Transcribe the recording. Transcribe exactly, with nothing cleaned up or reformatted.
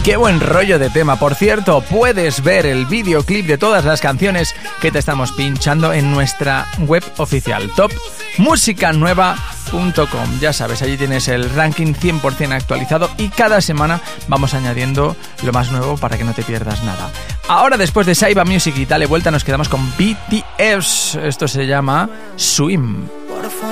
Qué buen rollo de tema. Por cierto, puedes ver el videoclip de todas las canciones que te estamos pinchando en nuestra web oficial, top música nueva punto com. Ya sabes, allí tienes el ranking cien por ciento actualizado y cada semana vamos añadiendo lo más nuevo para que no te pierdas nada. Ahora, después de Saiba Music y Dale Vuelta, nos quedamos con B T S. Esto se llama Swim.